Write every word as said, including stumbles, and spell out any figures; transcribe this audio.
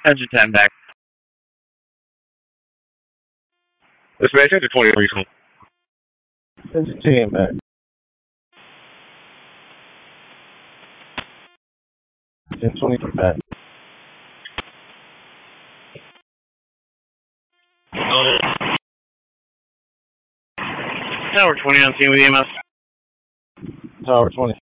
Engine ten back. Dispatch at the twenty regional. Engine ten back. Engine twenty back. Tower twenty on scene with E M S. Tower twenty.